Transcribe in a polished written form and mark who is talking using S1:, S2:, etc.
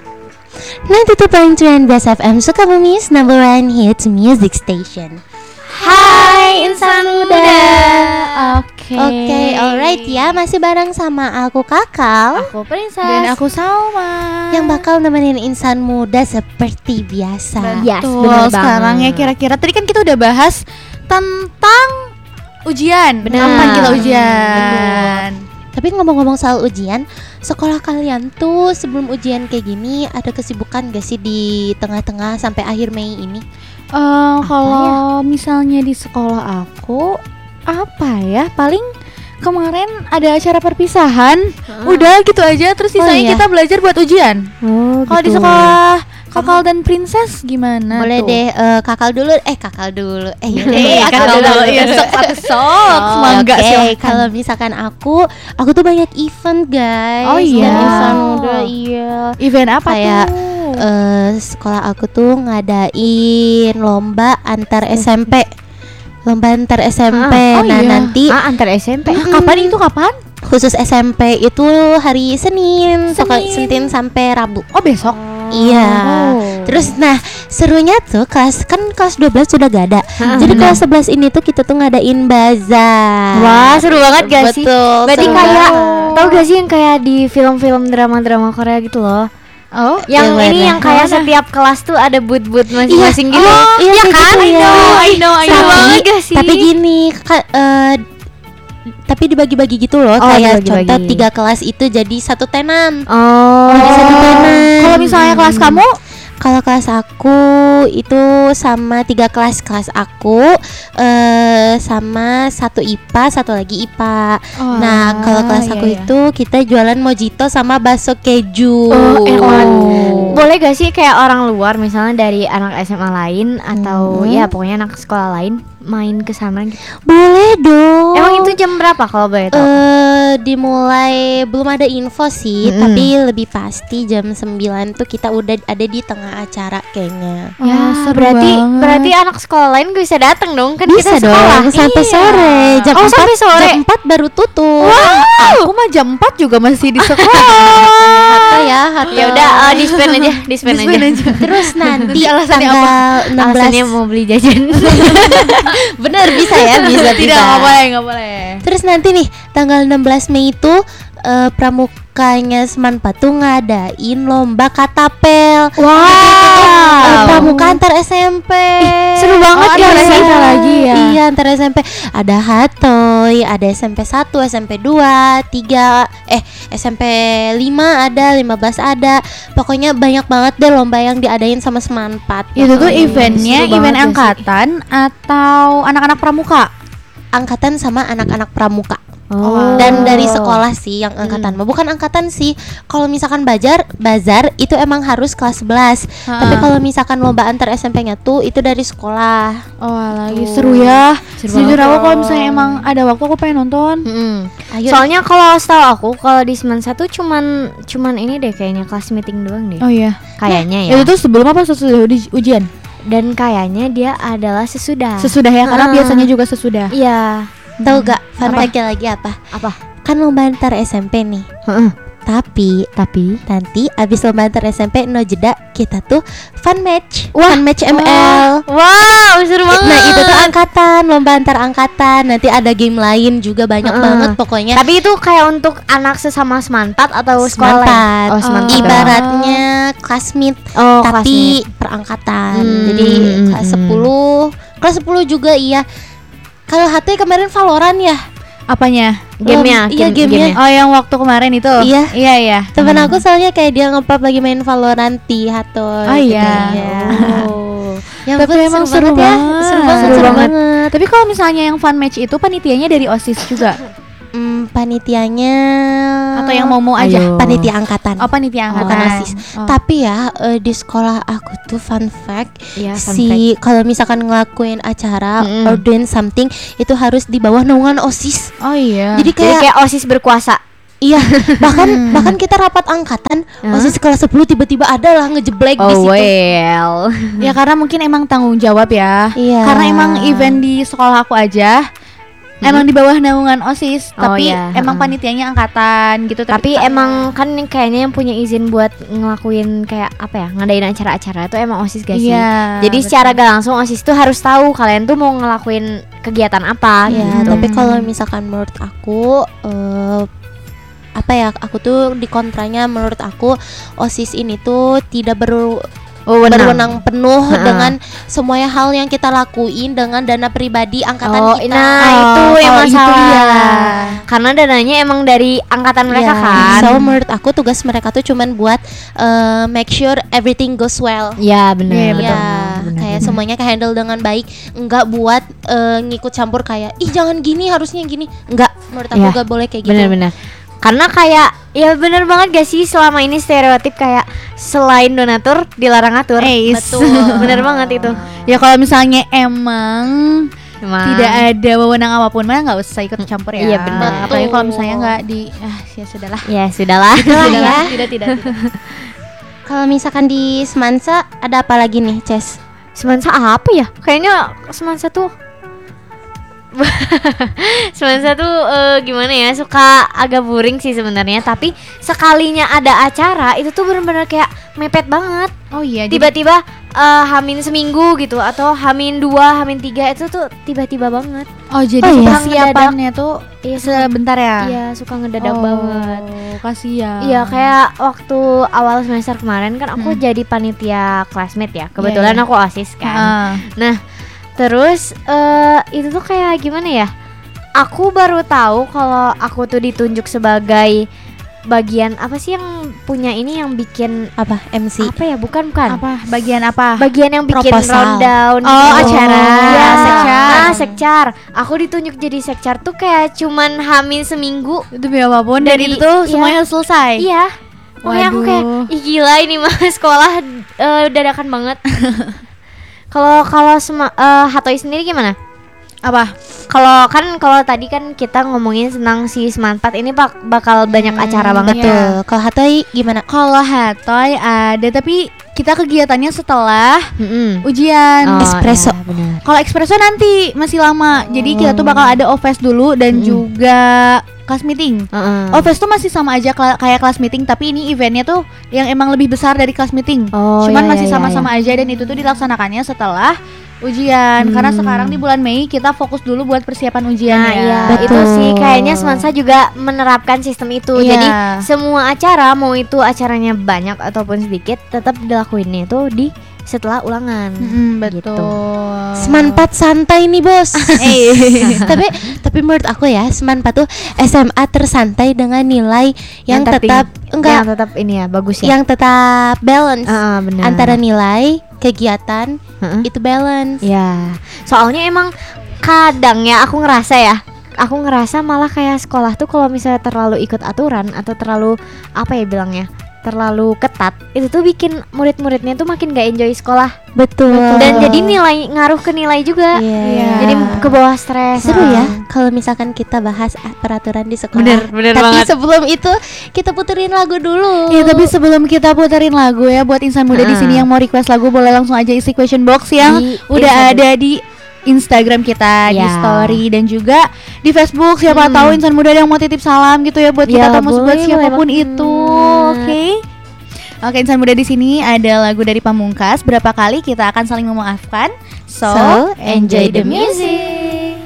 S1: 92.3 Best FM Sukabumi's number one hit music station.
S2: Hai insan muda.
S1: Oke, alright ya, masih bareng sama aku Kakal,
S2: Aku Princess.
S3: Dan aku Salma
S1: yang bakal nemenin insan muda seperti biasa.
S2: Yes,
S3: Betul,
S2: bener
S3: sekarang ya
S2: banget.
S3: kira-kira tadi kan kita udah bahas tentang ujian.
S2: Benar.
S3: Kapan kita ujian?
S1: Tapi ngomong-ngomong soal ujian, sekolah kalian tuh sebelum ujian kayak gini ada kesibukan gak sih di tengah-tengah sampai akhir Mei ini?
S3: Kalau misalnya di sekolah aku apa ya? Paling kemarin ada acara perpisahan. Udah gitu aja. Terus sisanya
S1: iya?
S3: kita belajar buat ujian.
S2: Oh,
S3: Kalau di
S2: gitu.
S3: sekolah Kakal dan Princess gimana?
S1: Boleh
S3: tuh?
S1: deh, kakal dulu. Yaudah,
S3: Kakal dulu. Ya, sok. Semangga
S1: Oke,
S3: silahkan.
S1: kalau misalkan aku tuh banyak event guys.
S3: Oh, iya.
S1: Dan insan muda, iya.
S3: Event apa
S1: Kayak,
S3: tuh?
S1: Sekolah aku tuh ngadain lomba antar SMP. Lomba antar SMP.
S3: Oh,
S1: Nah,
S3: iya.
S1: nanti
S2: antar SMP.
S3: Kapan itu kapan?
S1: khusus SMP itu hari Senin, pokoknya Senin sampai Rabu.
S3: Oh, besok.
S1: Iya.
S2: Oh.
S1: Terus serunya tuh kelas 12 sudah gak ada. Jadi kelas 11 ini tuh kita tuh ngadain bazar.
S2: Wah, seru banget gak sih?
S1: Betul.
S2: Berarti
S1: seru
S2: kayak
S1: banget.
S2: tau gak sih yang kayak di film-film drama-drama Korea gitu loh.
S3: Oh,
S2: Yang
S1: Gimana?
S2: ini yang kayak setiap kelas tuh ada booth-booth masing-masing gitu.
S1: iya
S2: ya
S1: kayak
S2: kan?
S1: gitu ya.
S3: I know.
S1: Tapi gini, tapi dibagi-bagi gitu loh.
S2: Oh,
S1: Kayak
S2: dibagi-bagi.
S1: contoh 3 kelas itu jadi satu tenan.
S2: Oh.
S1: Jadi satu tenan.
S3: Kalau misalnya kelas kamu,
S1: Kalau kelas aku itu sama 3 kelas aku sama satu IPA, satu lagi IPA. Nah, kalau kelas aku itu kita jualan mojito sama bakso keju.
S2: Oh, enak. Boleh gak sih kayak orang luar misalnya dari anak SMA lain atau ya pokoknya anak sekolah lain main ke sana gitu.
S1: Boleh dong.
S2: Emang itu jam berapa kalau boleh tahu?
S1: Dimulai belum ada info sih, tapi lebih pasti jam 9 tuh kita udah ada di tengah acara kayaknya.
S2: Ya,
S3: seru
S2: berarti anak sekolah lain gak bisa datang dong kan
S1: Bisa
S2: kita sekolah.
S1: dong sampai
S2: Iya.
S1: sore. Jam
S2: Oh,
S1: 4,
S2: sampai sore.
S1: Jam 4 baru tutup.
S3: aku mah jam 4 juga masih di sekolah.
S1: Hato ya, hato.
S2: Ya udah dispen aja.
S1: Terus nanti
S3: alasannya
S1: tanggal 16
S2: Alasannya mau beli jajan.
S1: Bener bisa ya, bisa.
S3: Tidak, nggak boleh.
S1: Terus nanti nih tanggal 16 Mei itu pramukanya Semanpat tuh ngadain lomba katapel.
S2: Wow.
S1: Pramuka antar SMP.
S2: Seru banget
S3: Oh,
S2: ya
S3: antar SMP lagi ya.
S1: Iya, antar SMP. Ada Hatoy, ada SMP 1, SMP 2, 3, SMP 5 ada, 15 ada. Pokoknya banyak banget deh lomba yang diadain sama Semanpat.
S3: Itu tuh eventnya
S2: seru
S3: event
S2: banget
S3: angkatan atau anak-anak pramuka?
S1: Angkatan sama anak-anak pramuka.
S2: Oh.
S1: Dan dari sekolah sih yang angkatan mah bukan angkatan sih. Kalau misalkan bazar itu emang harus kelas 11. Tapi kalau misalkan lomba antar SMP-nya tuh itu dari sekolah.
S3: Oh, lagi seru ya.
S2: Seru
S3: Jujur
S2: banget.
S3: aku kalau misalnya emang ada waktu aku pengen nonton.
S1: Ayo.
S2: Soalnya kalau setahu aku kalau di Semen 1 cuman ini deh kayaknya kelas meeting doang deh.
S3: Oh iya.
S2: Kayaknya ya.
S3: Itu tuh sebelum apa sesudah ujian?
S2: Dan kayaknya dia adalah sesudah.
S3: Sesudah ya, karena biasanya juga sesudah.
S2: Iya.
S1: Tahu gak fun fact-nya lagi apa?
S2: Apa?
S1: Kan lomba antar SMP nih. Tapi nanti abis lomba antar SMP no jeda kita tuh fun match. Fun match ML.
S2: Wow, seru banget.
S1: Nah, itu tuh angkatan, lomba antar angkatan. Nanti ada game lain juga banyak banget pokoknya.
S2: Tapi itu kayak untuk anak sesama semantat atau sekolah lain?
S1: Semantat.
S2: Oh, semantat.
S1: Ibaratnya classmate
S2: Oh,
S1: tapi perangkatan. Jadi kelas 10 juga iya. Kalau HT kemarin Valorant ya.
S3: Apanya?
S2: Gamenya,
S1: Iya, gamenya.
S3: Oh, yang waktu kemarin itu?
S1: Iya.
S3: Iya.
S1: Temen aku soalnya kayak dia nge-pub lagi main Valorant di Hatoy.
S3: Oh, iya.
S1: Ya
S3: Tapi
S1: ampun,
S3: emang seru
S1: ya.
S3: banget.
S1: Seru banget.
S3: Tapi kalau misalnya yang fun match itu panitianya dari OSIS juga
S1: Panitianya
S3: atau yang mau aja?
S2: Ayo.
S1: panitia angkatan.
S3: Oh, panitia
S1: Bukan
S3: angkatan.
S1: OSIS.
S3: Oh.
S1: Tapi ya di sekolah aku tuh fun fact
S2: Iya, fun
S1: si kalau misalkan ngelakuin acara or doing something itu harus di bawah naungan OSIS.
S3: Oh iya.
S1: Jadi
S2: Jadi
S1: kayak
S2: kayak OSIS berkuasa.
S1: iya, bahkan kita rapat angkatan OSIS kelas 10 tiba-tiba ada lah ngejeblek di situ.
S2: well.
S3: Ya karena mungkin emang tanggung jawab ya.
S1: Iya.
S3: Karena emang event di sekolah aku aja emang di bawah naungan OSIS,
S2: Oh,
S3: tapi
S2: iya,
S3: emang panitianya angkatan gitu.
S2: Tapi emang kan kayaknya yang punya izin buat ngelakuin kayak apa ya, ngadain acara-acara itu emang OSIS gak sih?
S3: Iya,
S2: Jadi
S3: betul.
S2: secara gak langsung OSIS tuh harus tahu kalian tuh mau ngelakuin kegiatan apa
S1: Ya,
S2: gitu.
S1: tapi kalau misalkan menurut aku apa ya, aku tuh di kontranya, menurut aku OSIS ini tuh tidak berwenang penuh dengan semuanya hal yang kita lakuin dengan dana pribadi angkatan kita.
S2: Nah itu yang
S3: kalau itu
S2: masalah.
S3: iya.
S2: Karena dananya emang dari angkatan mereka
S1: Ya,
S2: kan.
S1: so menurut aku tugas mereka tuh cuman buat make sure everything goes well.
S2: Ya benar.
S3: Iya,
S1: Ya, kayak semuanya ke handle dengan baik, enggak buat ngikut campur kayak ih jangan gini, harusnya gini. Enggak, menurut aku
S2: Ya,
S1: enggak boleh kayak gitu.
S2: Benar-benar. Karena kayak ya benar banget gak sih selama ini stereotip kayak selain donatur dilarang atur.
S1: Betul.
S2: Bener banget itu.
S3: Ya kalau misalnya emang tidak ada wewenang apapun mah nggak usah ikut campur ya.
S2: Iya, benar.
S3: Apalagi kalau misalnya nggak
S1: Ya sudahlah.
S2: Ya sudahlah.
S1: Ya.
S3: Tidak.
S1: Kalau misalkan di Semansa ada apa lagi nih, Ces?
S2: Semansa apa ya? Kayaknya Semansa tuh Semansa tuh gimana ya, suka agak boring sih sebenarnya, tapi sekalinya ada acara itu tuh benar-benar kayak mepet banget.
S3: Oh iya.
S2: Tiba-tiba hamin seminggu gitu atau hamin 2, hamin 3 itu tuh tiba-tiba banget.
S3: Oh jadi
S2: Oh, iya.
S3: persiapannya tuh
S2: Iya,
S3: sebentar ya.
S2: Iya, suka ngedadak banget.
S3: Kasihan.
S2: Iya, kayak waktu awal semester kemarin kan aku jadi panitia classmate ya. Kebetulan
S3: Iya.
S2: aku OSIS kan. Nah, terus itu tuh kayak gimana ya? Aku baru tahu kalau aku tuh ditunjuk sebagai bagian apa sih yang punya ini, yang bikin
S1: Apa? MC?
S2: apa ya? Bukan.
S3: Apa? Bagian apa?
S2: Bagian yang bikin
S1: Proposal.
S2: rundown.
S3: Oh,
S2: gitu.
S3: acara.
S2: Iya,
S3: Sekcar.
S2: Nah, sekcar. Aku ditunjuk jadi sekcar tuh kayak cuman hamin seminggu.
S3: Itu apapun dan
S2: Dari-
S3: itu tuh
S2: iya.
S3: semuanya harus selesai.
S2: Iya. Makanya aku kayak ih gila ini mah sekolah dadakan banget. Kalau Hatoi sendiri gimana?
S3: Apa?
S2: Kalau tadi kan kita ngomongin tentang si Semanpat ini bakal banyak acara banget
S3: iya.
S2: tuh.
S1: Betul. Kalau Hatoi gimana?
S3: Kalau Hatoy ada, tapi kita kegiatannya setelah ujian.
S2: Oh,
S1: Espresso.
S2: iya, benar.
S3: Kalau espresso nanti masih lama. Jadi kita tuh bakal ada OVES dulu dan juga class meeting. OVES tuh masih sama aja kayak class meeting, tapi ini eventnya tuh yang emang lebih besar dari class meeting.
S2: Oh,
S3: Cuman
S2: iya,
S3: masih
S2: iya,
S3: sama-sama aja, dan itu tuh dilaksanakannya setelah ujian. Karena sekarang di bulan Mei kita fokus dulu buat persiapan ujian
S2: Nah,
S3: ya.
S2: iya,
S1: Betul.
S2: itu sih kayaknya Semansa juga menerapkan sistem itu.
S3: Iya.
S2: Jadi semua acara, mau itu acaranya banyak ataupun sedikit, tetap dilakuinnya itu di setelah ulangan.
S3: Betul.
S2: Gitu.
S1: Semanpat santai nih, Bos. tapi menurut aku ya, Semanpat tuh SMA tersantai dengan nilai yang tetap
S2: yang tetap ini ya bagus ya.
S1: yang tetap balance
S2: Benar.
S1: antara nilai, kegiatan, itu balance.
S2: Ya, soalnya emang kadang ya aku ngerasa malah kayak sekolah tuh kalau misalnya terlalu ikut aturan atau terlalu apa ya bilangnya, terlalu ketat, itu tuh bikin murid-muridnya tuh makin gak enjoy sekolah.
S1: Betul.
S2: Dan jadi ngaruh ke nilai juga.
S1: Iya.
S2: Jadi ke bawah stres.
S1: Seru ya kalau misalkan kita bahas peraturan di sekolah.
S2: Bener
S1: Tapi
S2: banget.
S1: sebelum itu kita puterin lagu dulu.
S3: Ya, tapi sebelum kita puterin lagu ya, buat insan muda di sini yang mau request lagu, boleh langsung aja isi question box yang
S2: Di
S3: udah
S2: Instagram.
S3: ada di Instagram kita, di
S2: Ya.
S3: story, dan juga di Facebook. Siapa tahu insan muda ada yang mau titip salam gitu ya buat kita,
S2: Ya,
S3: atau buat
S2: boleh
S3: siapapun
S2: banget.
S3: itu. Oke, insan muda di sini ada lagu dari Pamungkas. Berapa kali kita akan saling memaafkan. So, enjoy the music.